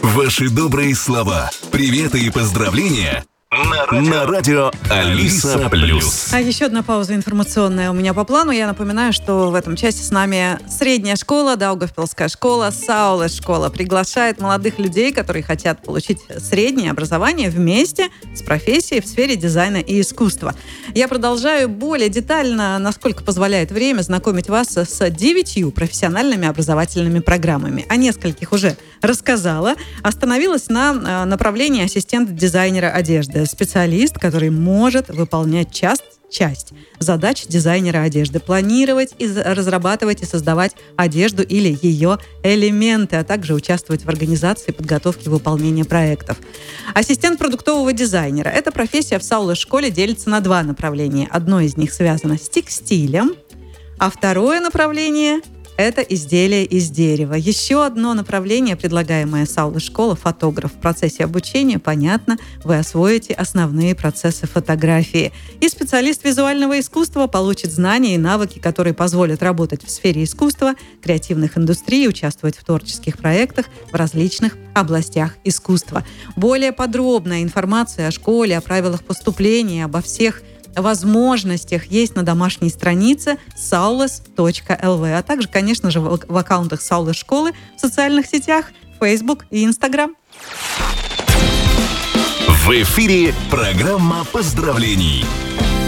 Ваши добрые слова, приветы и поздравления на радио Алиса Плюс. А еще одна пауза информационная у меня по плану. Я напоминаю, что в этом часе с нами средняя школа, Даугавпилская школа, Саулес школа приглашает молодых людей, которые хотят получить среднее образование вместе с профессией в сфере дизайна и искусства. Я продолжаю более детально, насколько позволяет время, знакомить вас с 9 профессиональными образовательными программами. О нескольких уже рассказала. Остановилась на направлении ассистент дизайнера одежды. Специалист, который может выполнять часть задач дизайнера одежды. Планировать, разрабатывать и создавать одежду или ее элементы, а также участвовать в организации, подготовке и выполнении проектов. Ассистент продуктового дизайнера. Эта профессия в Саулес школе делится на 2 направления. Одно из них связано с текстилем, а второе направление – это изделия из дерева. Еще одно направление, предлагаемое Саулес школа, фотограф. В процессе обучения, понятно, вы освоите основные процессы фотографии. И специалист визуального искусства получит знания и навыки, которые позволят работать в сфере искусства, креативных индустрий, участвовать в творческих проектах в различных областях искусства. Более подробная информация о школе, о правилах поступления, обо всех возможностях есть на домашней странице saules.lv, а также, конечно же, в аккаунтах Саулес школы в социальных сетях, Facebook и Instagram. В эфире программа поздравлений.